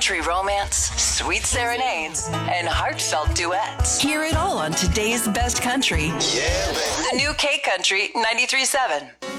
country romance, sweet serenades, and heartfelt duets. Hear it all on today's best country. The new K Country 93.7.